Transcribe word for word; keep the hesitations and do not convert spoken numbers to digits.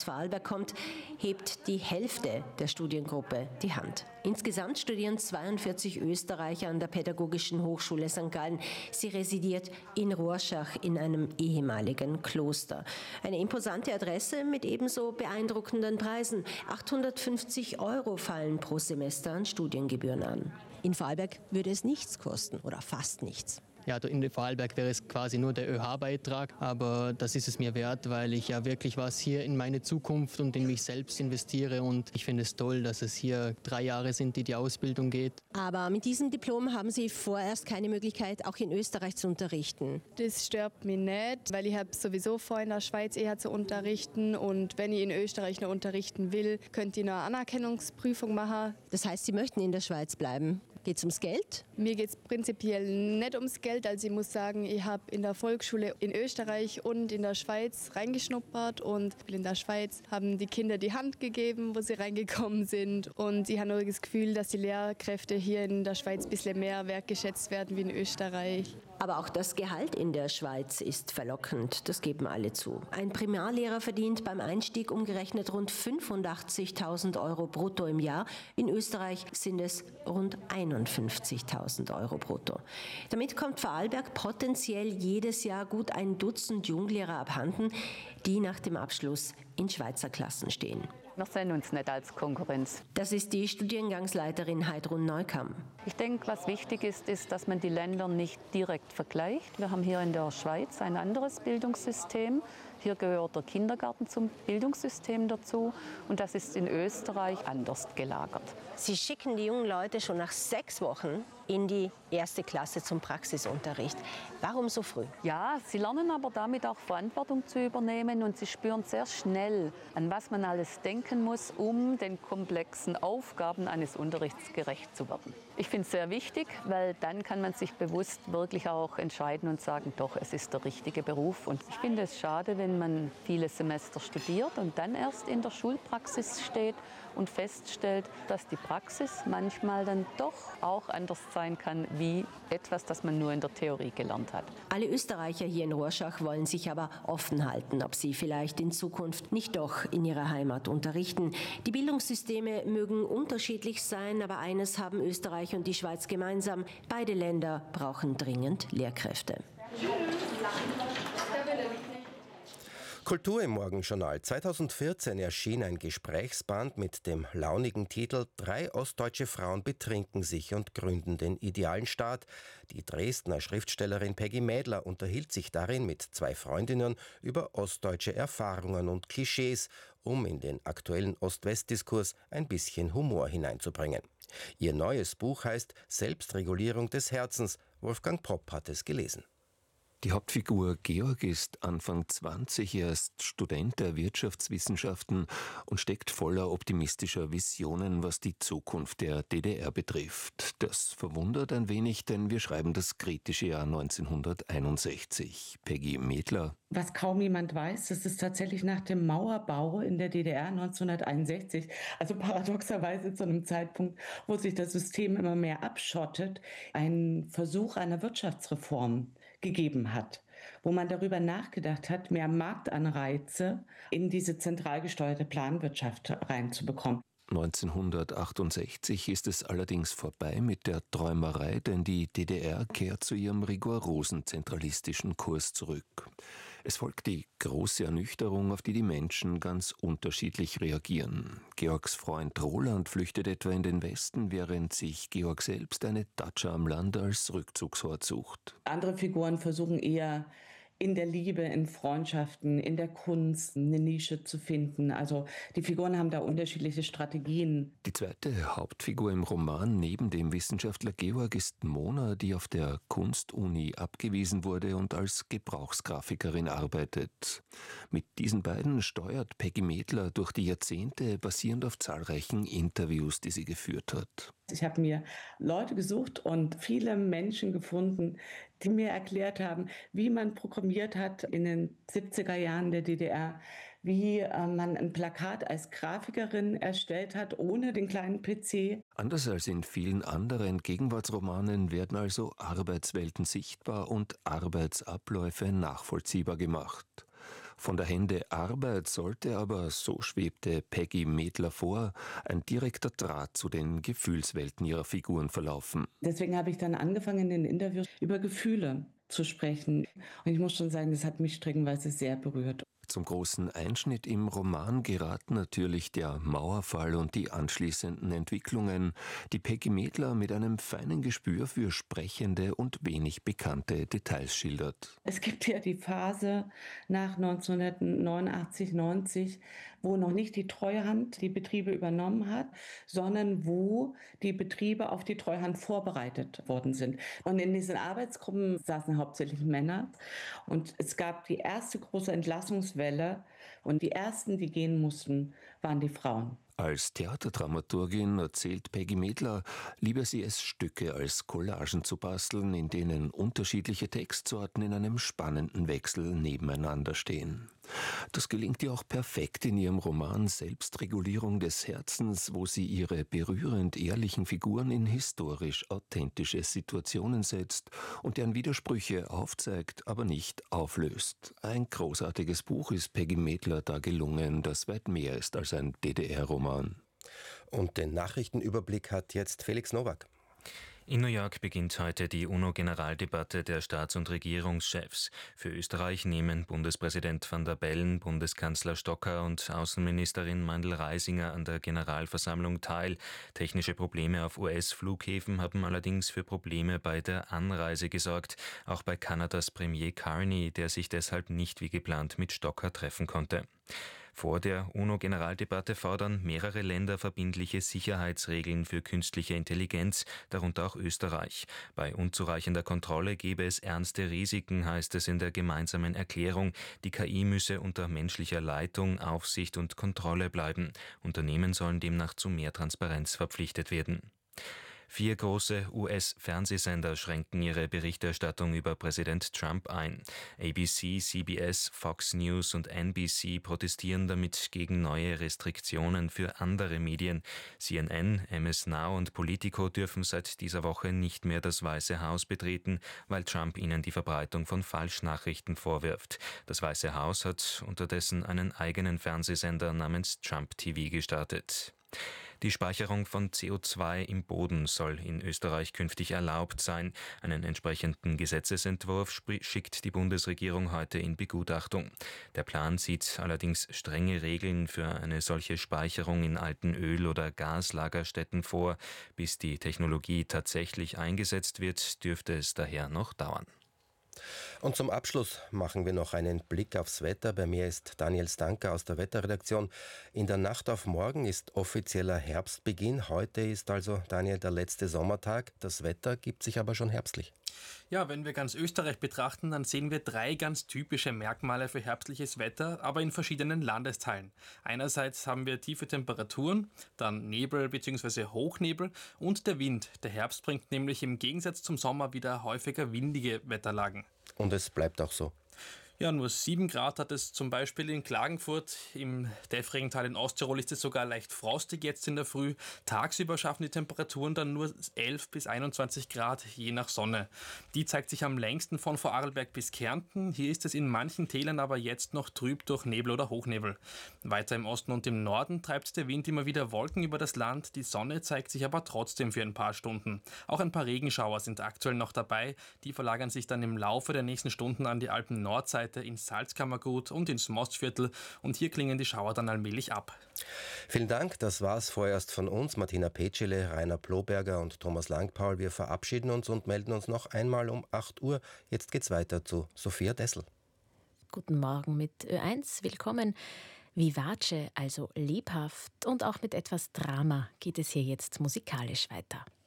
Vorarlberg kommt, hebt die Hälfte der Studiengruppe die Hand. Insgesamt studieren zweiundvierzig Österreicher an der Pädagogischen Hochschule Sankt Gallen. Sie residiert in Rorschach in einem ehemaligen Kloster. Eine imposante Adresse mit ebenso beeindruckenden Preisen. achthundertfünfzig Euro fallen pro Semester an Studiengebühren an. In Vorarlberg würde es nichts kosten oder fast nichts. Ja, in Vorarlberg wäre es quasi nur der ÖH-Beitrag, aber das ist es mir wert, weil ich ja wirklich was hier in meine Zukunft und in mich selbst investiere und ich finde es toll, dass es hier drei Jahre sind, die die Ausbildung geht. Aber mit diesem Diplom haben Sie vorerst keine Möglichkeit, auch in Österreich zu unterrichten. Das stört mich nicht, weil ich habe sowieso vor, in der Schweiz eher zu unterrichten und wenn ich in Österreich noch unterrichten will, könnte ich noch eine Anerkennungsprüfung machen. Das heißt, Sie möchten in der Schweiz bleiben? Geht es ums Geld? Mir geht es prinzipiell nicht ums Geld. Also ich muss sagen, ich habe in der Volksschule in Österreich und in der Schweiz reingeschnuppert. Und in der Schweiz haben die Kinder die Hand gegeben, wo sie reingekommen sind. Und ich habe nur das Gefühl, dass die Lehrkräfte hier in der Schweiz ein bisschen mehr wertgeschätzt werden wie in Österreich. Aber auch das Gehalt in der Schweiz ist verlockend, das geben alle zu. Ein Primarlehrer verdient beim Einstieg umgerechnet rund fünfundachtzigtausend Euro brutto im Jahr. In Österreich sind es rund einundfünfzigtausend Euro brutto. Damit kommt Vorarlberg potenziell jedes Jahr gut ein Dutzend Junglehrer abhanden, die nach dem Abschluss in Schweizer Klassen stehen. Wir sehen uns nicht als Konkurrenz. Das ist die Studiengangsleiterin Heidrun Neukamm. Ich denke, was wichtig ist, ist, dass man die Länder nicht direkt vergleicht. Wir haben hier in der Schweiz ein anderes Bildungssystem. Hier gehört der Kindergarten zum Bildungssystem dazu und das ist in Österreich anders gelagert. Sie schicken die jungen Leute schon nach sechs Wochen in die erste Klasse zum Praxisunterricht. Warum so früh? Ja, sie lernen aber damit auch Verantwortung zu übernehmen und sie spüren sehr schnell, an was man alles denken muss, um den komplexen Aufgaben eines Unterrichts gerecht zu werden. Ich finde es sehr wichtig, weil dann kann man sich bewusst wirklich auch entscheiden und sagen, doch, es ist der richtige Beruf. Und ich finde es schade, wenn man viele Semester studiert und dann erst in der Schulpraxis steht und feststellt, dass die Praxis manchmal dann doch auch anders sein kann wie etwas, das man nur in der Theorie gelernt hat. Alle Österreicher hier in Rorschach wollen sich aber offen halten, ob sie vielleicht in Zukunft nicht doch in ihrer Heimat unterrichten. Die Bildungssysteme mögen unterschiedlich sein, aber eines haben Österreich und die Schweiz gemeinsam: beide Länder brauchen dringend Lehrkräfte. Kultur im Morgenjournal. zweitausendvierzehn erschien ein Gesprächsband mit dem launigen Titel »Drei ostdeutsche Frauen betrinken sich und gründen den idealen Staat«. Die Dresdner Schriftstellerin Peggy Mädler unterhielt sich darin mit zwei Freundinnen über ostdeutsche Erfahrungen und Klischees, um in den aktuellen Ost-West-Diskurs ein bisschen Humor hineinzubringen. Ihr neues Buch heißt »Selbstregulierung des Herzens«. Wolfgang Popp hat es gelesen. Die Hauptfigur Georg ist Anfang zwanzig, er ist Student der Wirtschaftswissenschaften und steckt voller optimistischer Visionen, was die Zukunft der D D R betrifft. Das verwundert ein wenig, denn wir schreiben das kritische Jahr neunzehnhunderteinundsechzig. Peggy Mädler. Was kaum jemand weiß, das ist tatsächlich nach dem Mauerbau in der D D R neunzehnhunderteinundsechzig, also paradoxerweise zu einem Zeitpunkt, wo sich das System immer mehr abschottet, ein Versuch einer Wirtschaftsreform gegeben hat, wo man darüber nachgedacht hat, mehr Marktanreize in diese zentral gesteuerte Planwirtschaft reinzubekommen. neunzehnhundertachtundsechzig ist es allerdings vorbei mit der Träumerei, denn die D D R kehrt zu ihrem rigorosen zentralistischen Kurs zurück. Es folgt die große Ernüchterung, auf die die Menschen ganz unterschiedlich reagieren. Georgs Freund Roland flüchtet etwa in den Westen, während sich Georg selbst eine Datscha am Land als Rückzugsort sucht. Andere Figuren versuchen eher in der Liebe, in Freundschaften, in der Kunst eine Nische zu finden. Also die Figuren haben da unterschiedliche Strategien. Die zweite Hauptfigur im Roman neben dem Wissenschaftler Georg ist Mona, die auf der Kunstuni abgewiesen wurde und als Gebrauchsgrafikerin arbeitet. Mit diesen beiden steuert Peggy Mädler durch die Jahrzehnte, basierend auf zahlreichen Interviews, die sie geführt hat. Ich habe mir Leute gesucht und viele Menschen gefunden, die mir erklärt haben, wie man programmiert hat in den siebziger Jahren der D D R, wie äh, man ein Plakat als Grafikerin erstellt hat, ohne den kleinen P C. Anders als in vielen anderen Gegenwartsromanen werden also Arbeitswelten sichtbar und Arbeitsabläufe nachvollziehbar gemacht. Von der Hände Arbeit sollte aber, so schwebte Peggy Medler vor, ein direkter Draht zu den Gefühlswelten ihrer Figuren verlaufen. Deswegen habe ich dann angefangen, in den Interviews über Gefühle zu sprechen. Und ich muss schon sagen, das hat mich streckenweise sehr berührt. Zum großen Einschnitt im Roman geraten natürlich der Mauerfall und die anschließenden Entwicklungen, die Peggy Medler mit einem feinen Gespür für sprechende und wenig bekannte Details schildert. Es gibt ja die Phase nach neunzehnhundertneunundachtzig, neunzig, wo noch nicht die Treuhand die Betriebe übernommen hat, sondern wo die Betriebe auf die Treuhand vorbereitet worden sind. Und in diesen Arbeitsgruppen saßen hauptsächlich Männer. Und es gab die erste große Entlassungswelle. Und die ersten, die gehen mussten, waren die Frauen. Als Theaterdramaturgin erzählt Peggy Medler, liebe sie es, Stücke als Collagen zu basteln, in denen unterschiedliche Textsorten in einem spannenden Wechsel nebeneinander stehen. Das gelingt ihr auch perfekt in ihrem Roman Selbstregulierung des Herzens, wo sie ihre berührend ehrlichen Figuren in historisch authentische Situationen setzt und deren Widersprüche aufzeigt, aber nicht auflöst. Ein großartiges Buch ist Peggy Medler da gelungen, das weit mehr ist als ein D D R-Roman. Und den Nachrichtenüberblick hat jetzt Felix Nowak. In New York beginnt heute die UNO-Generaldebatte der Staats- und Regierungschefs. Für Österreich nehmen Bundespräsident Van der Bellen, Bundeskanzler Stocker und Außenministerin Mandl-Reisinger an der Generalversammlung teil. Technische Probleme auf U S-Flughäfen haben allerdings für Probleme bei der Anreise gesorgt. Auch bei Kanadas Premier Carney, der sich deshalb nicht wie geplant mit Stocker treffen konnte. Vor der UNO-Generaldebatte fordern mehrere Länder verbindliche Sicherheitsregeln für künstliche Intelligenz, darunter auch Österreich. Bei unzureichender Kontrolle gebe es ernste Risiken, heißt es in der gemeinsamen Erklärung. Die K I müsse unter menschlicher Leitung, Aufsicht und Kontrolle bleiben. Unternehmen sollen demnach zu mehr Transparenz verpflichtet werden. Vier große U S-Fernsehsender schränken ihre Berichterstattung über Präsident Trump ein. A B C, C B S, Fox News und N B C protestieren damit gegen neue Restriktionen für andere Medien. C N N, M S Now und Politico dürfen seit dieser Woche nicht mehr das Weiße Haus betreten, weil Trump ihnen die Verbreitung von Falschnachrichten vorwirft. Das Weiße Haus hat unterdessen einen eigenen Fernsehsender namens Trump T V gestartet. Die Speicherung von C O zwei im Boden soll in Österreich künftig erlaubt sein. Einen entsprechenden Gesetzesentwurf schickt die Bundesregierung heute in Begutachtung. Der Plan sieht allerdings strenge Regeln für eine solche Speicherung in alten Öl- oder Gaslagerstätten vor. Bis die Technologie tatsächlich eingesetzt wird, dürfte es daher noch dauern. Und zum Abschluss machen wir noch einen Blick aufs Wetter. Bei mir ist Daniel Stanker aus der Wetterredaktion. In der Nacht auf morgen ist offizieller Herbstbeginn. Heute ist also, Daniel, der letzte Sommertag. Das Wetter gibt sich aber schon herbstlich. Ja, wenn wir ganz Österreich betrachten, dann sehen wir drei ganz typische Merkmale für herbstliches Wetter, aber in verschiedenen Landesteilen. Einerseits haben wir tiefe Temperaturen, dann Nebel bzw. Hochnebel und der Wind. Der Herbst bringt nämlich im Gegensatz zum Sommer wieder häufiger windige Wetterlagen. Und es bleibt auch so. Ja, nur sieben Grad hat es zum Beispiel in Klagenfurt. Im däffrigen Tal in Osttirol ist es sogar leicht frostig jetzt in der Früh. Tagsüber schaffen die Temperaturen dann nur elf bis einundzwanzig Grad, je nach Sonne. Die zeigt sich am längsten von Vorarlberg bis Kärnten. Hier ist es in manchen Tälern aber jetzt noch trüb durch Nebel oder Hochnebel. Weiter im Osten und im Norden treibt der Wind immer wieder Wolken über das Land. Die Sonne zeigt sich aber trotzdem für ein paar Stunden. Auch ein paar Regenschauer sind aktuell noch dabei. Die verlagern sich dann im Laufe der nächsten Stunden an die Alpen-Nordseite, ins Salzkammergut und ins Mostviertel, und hier klingen die Schauer dann allmählich ab. Vielen Dank, das war's vorerst von uns. Martina Petschele, Rainer Ploberger und Thomas Langpaul. Wir verabschieden uns und melden uns noch einmal um acht Uhr. Jetzt geht's weiter zu Sophia Dessel. Guten Morgen mit Ö eins, willkommen. Vivace, also lebhaft und auch mit etwas Drama geht es hier jetzt musikalisch weiter.